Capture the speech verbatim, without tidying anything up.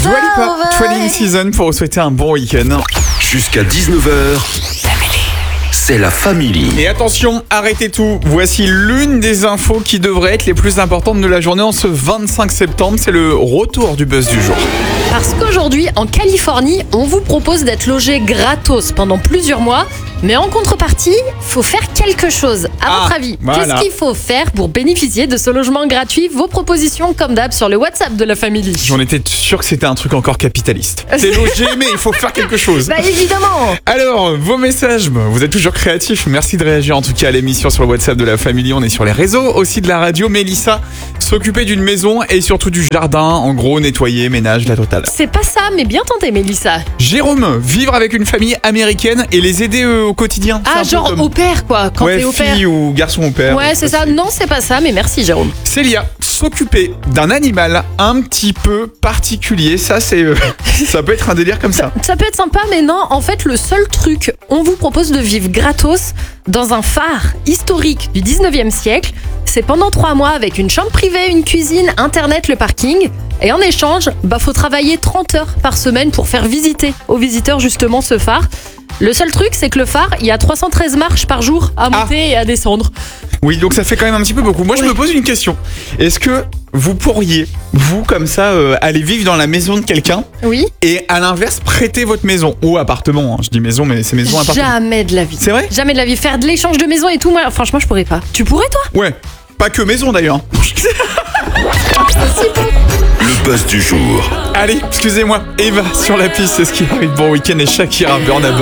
Dua Lipa, Twelling Season pour vous souhaiter un bon week-end. Jusqu'à dix-neuf heures, c'est la famille. Et attention, arrêtez tout. Voici l'une des infos qui devrait être les plus importantes de la journée en ce vingt-cinq septembre. C'est le retour du buzz du jour. Parce qu'aujourd'hui, en Californie, on vous propose d'être logé gratos pendant plusieurs mois. Mais en contrepartie, faut faire quelque chose. À Ah, votre avis, voilà. qu'est-ce qu'il faut faire pour bénéficier de ce logement gratuit? Vos propositions, comme d'hab, sur le WhatsApp de la famille. J'en étais sûr que c'était un truc encore capitaliste. C'est logé, mais il faut faire quelque chose. Bah évidemment. Alors, vos messages, bah, vous êtes toujours créatifs. Merci de réagir en tout cas à l'émission sur le WhatsApp de la famille. On est sur les réseaux, aussi de la radio. Mélissa, s'occuper d'une maison et surtout du jardin. En gros, nettoyer, ménage, la totale. C'est pas ça, mais bien tenté, Mélissa. Jérôme, vivre avec une famille américaine et les aider euh, au quotidien. C'est un Ah, peu genre comme- au père, quoi, quand ouais, t'es au père. fille ou garçon au père. Ouais, c'est ça. Non, c'est pas ça, mais merci, Jérôme. Célia, s'occuper d'un animal un petit peu particulier. Ça, c'est, euh, ça peut être un délire comme ça. Ça peut être sympa, mais non, en fait, le seul truc, on vous propose de vivre gratos dans un phare historique du dix-neuvième siècle. C'est pendant trois mois avec une chambre privée, une cuisine, internet, le parking. Et en échange, bah, faut travailler trente heures par semaine pour faire visiter aux visiteurs justement ce phare. Le seul truc, c'est que le phare, il y a trois cent treize marches par jour à monter et à descendre. Oui, donc ça fait quand même un petit peu beaucoup. Moi, je Oui. me pose une question. Est-ce que vous pourriez, vous, comme ça, euh, aller vivre dans la maison de quelqu'un Oui. et à l'inverse, prêter votre maison ou appartement, hein. Je dis maison, mais c'est maison, appartement. Jamais de la vie. C'est vrai? Jamais de la vie. Faire de l'échange de maison et tout, moi, franchement, je pourrais pas. Tu pourrais, toi? Ouais. Pas que maison d'ailleurs. Le buzz du jour. Allez, excusez-moi. Eva sur la piste, c'est ce qui arrive. Bon week-end et Shakira, Burna Boy.